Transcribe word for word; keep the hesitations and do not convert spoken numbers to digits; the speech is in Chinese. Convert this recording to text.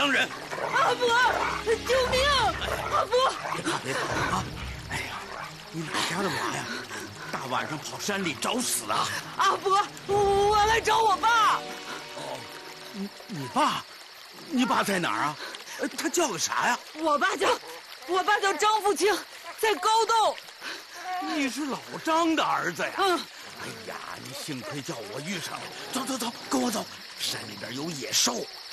伤人。 阿伯，救命！阿伯， 别怕别怕啊！哎呀，你哪家的娃呀？大晚上跑山里找死啊！ 阿伯，我来找我爸。 哦，你你爸，你爸在哪儿啊？呃，他叫个啥呀？ 我爸叫，我爸叫张富清，在高洞。 你是老张的儿子呀？ 嗯。 哎呀，你幸亏叫我遇上了。走走走，跟我走，山里边有野兽。